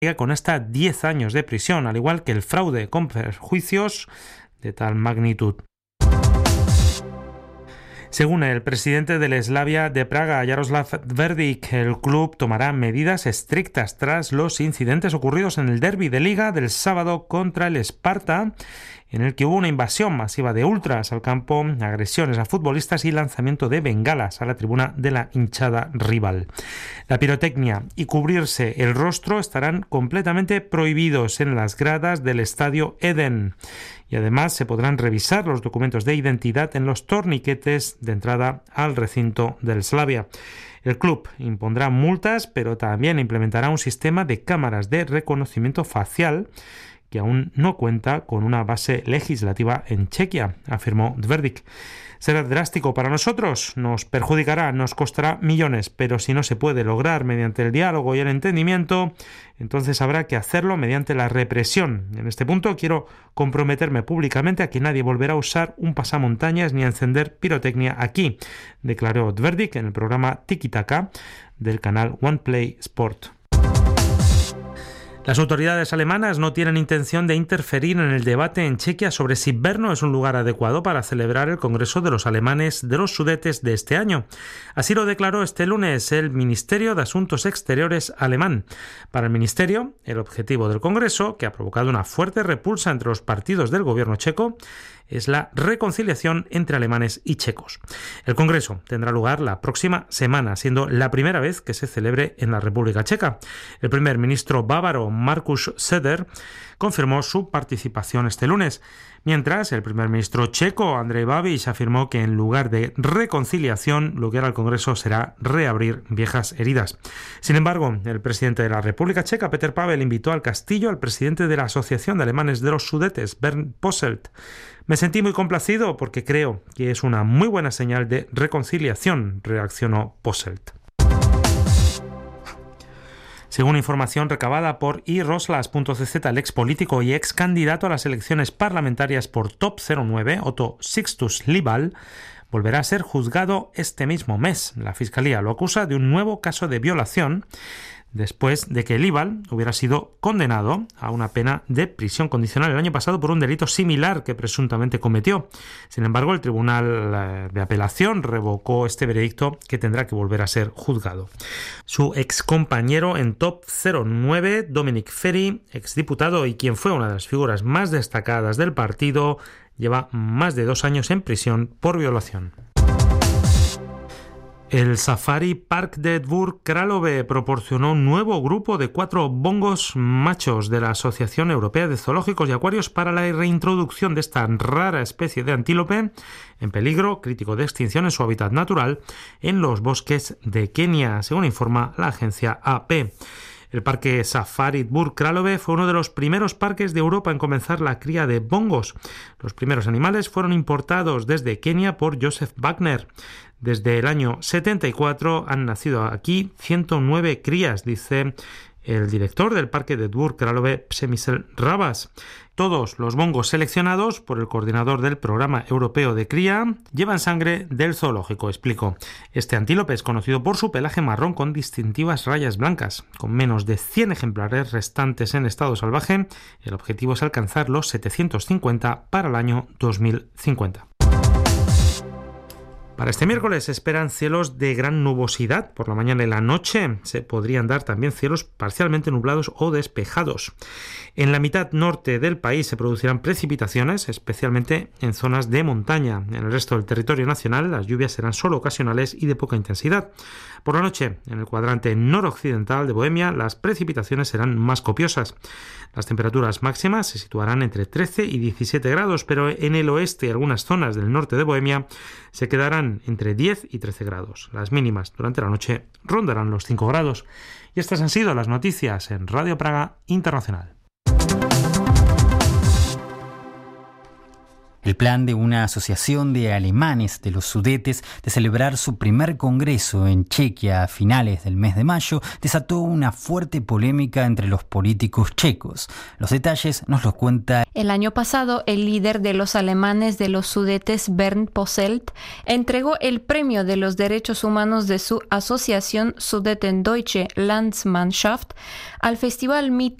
con hasta 10 años de prisión, al igual que el fraude con perjuicios de tal magnitud. Según el presidente del Slavia de Praga, Jaroslav Dverdik, el club tomará medidas estrictas tras los incidentes ocurridos en el derbi de Liga del sábado contra el Sparta, en el que hubo una invasión masiva de ultras al campo, agresiones a futbolistas y lanzamiento de bengalas a la tribuna de la hinchada rival. La pirotecnia y cubrirse el rostro estarán completamente prohibidos en las gradas del estadio Eden. Y además se podrán revisar los documentos de identidad en los torniquetes de entrada al recinto del Slavia. El club impondrá multas, pero también implementará un sistema de cámaras de reconocimiento facial que aún no cuenta con una base legislativa en Chequia, afirmó Dverdik. Será drástico para nosotros, nos perjudicará, nos costará millones, pero si no se puede lograr mediante el diálogo y el entendimiento, entonces habrá que hacerlo mediante la represión. En este punto quiero comprometerme públicamente a que nadie volverá a usar un pasamontañas ni a encender pirotecnia aquí, declaró Dverdik en el programa Tiki Taka del canal OnePlay Sport. Las autoridades alemanas no tienen intención de interferir en el debate en Chequia sobre si Brno es un lugar adecuado para celebrar el Congreso de los Alemanes de los Sudetes de este año. Así lo declaró este lunes el Ministerio de Asuntos Exteriores alemán. Para el Ministerio, el objetivo del Congreso, que ha provocado una fuerte repulsa entre los partidos del gobierno checo, es la reconciliación entre alemanes y checos. El Congreso tendrá lugar la próxima semana, siendo la primera vez que se celebre en la República Checa. El primer ministro bávaro Markus Söder confirmó su participación este lunes, mientras el primer ministro checo Andrej Babiš afirmó que en lugar de reconciliación lo que hará el Congreso será reabrir viejas heridas. Sin embargo, el presidente de la República Checa, Petr Pavel, invitó al castillo al presidente de la Asociación de Alemanes de los Sudetes, Bernd Posselt. Me sentí muy complacido porque creo que es una muy buena señal de reconciliación, reaccionó Posselt. Según información recabada por iroslas.cz, el ex político y ex candidato a las elecciones parlamentarias por Top 09, Otto Sixtus Liebal, volverá a ser juzgado este mismo mes. La Fiscalía lo acusa de un nuevo caso de violación después de que Liebal hubiera sido condenado a una pena de prisión condicional el año pasado por un delito similar que presuntamente cometió. Sin embargo, el Tribunal de Apelación revocó este veredicto, que tendrá que volver a ser juzgado. Su excompañero en Top 09, Dominic Ferry, exdiputado y quien fue una de las figuras más destacadas del partido, lleva más de 2 años en prisión por violación. El Safari Park de Dvůr Králové proporcionó un nuevo grupo de 4 bongos machos de la Asociación Europea de Zoológicos y Acuarios para la reintroducción de esta rara especie de antílope en peligro crítico de extinción en su hábitat natural en los bosques de Kenia, según informa la agencia AP. El parque Safari Dvůr Králové fue uno de los primeros parques de Europa en comenzar la cría de bongos. Los primeros animales fueron importados desde Kenia por Joseph Wagner. Desde el año 74 han nacido aquí 109 crías, dice el director del parque de Dvůr Králové, Přemysl Rabas. Todos los bongos seleccionados por el coordinador del programa europeo de cría llevan sangre del zoológico, explicó. Este antílope es conocido por su pelaje marrón con distintivas rayas blancas. Con menos de 100 ejemplares restantes en estado salvaje, el objetivo es alcanzar los 750 para el año 2050. Para este miércoles se esperan cielos de gran nubosidad. Por la mañana y la noche se podrían dar también cielos parcialmente nublados o despejados. En la mitad norte del país se producirán precipitaciones, especialmente en zonas de montaña. En el resto del territorio nacional las lluvias serán solo ocasionales y de poca intensidad. Por la noche, en el cuadrante noroccidental de Bohemia, las precipitaciones serán más copiosas. Las temperaturas máximas se situarán entre 13 y 17 grados, pero en el oeste y algunas zonas del norte de Bohemia se quedarán entre 10 y 13 grados. Las mínimas durante la noche rondarán los 5 grados. Y estas han sido las noticias en Radio Praga Internacional. El plan de una asociación de alemanes de los Sudetes de celebrar su primer congreso en Chequia a finales del mes de mayo desató una fuerte polémica entre los políticos checos. Los detalles nos los cuenta. El año pasado, el líder de los alemanes de los Sudetes, Bernd Posselt, entregó el premio de los derechos humanos de su asociación Sudetendeutsche Landsmannschaft al festival